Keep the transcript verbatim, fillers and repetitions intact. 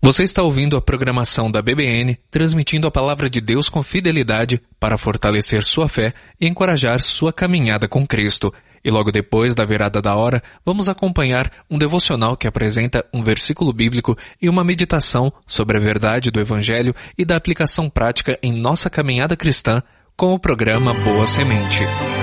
Você está ouvindo a programação da B B N, transmitindo a palavra de Deus com fidelidade para fortalecer sua fé e encorajar sua caminhada com Cristo. E logo depois da virada da hora, vamos acompanhar um devocional que apresenta um versículo bíblico e uma meditação sobre a verdade do Evangelho e da aplicação prática em nossa caminhada cristã com o programa Boa Semente.